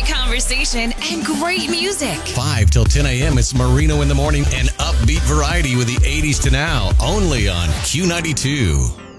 great conversation and great music. 5 till 10 a.m. It's Marino in the Morning and upbeat variety with the 80s to now, only on Q92.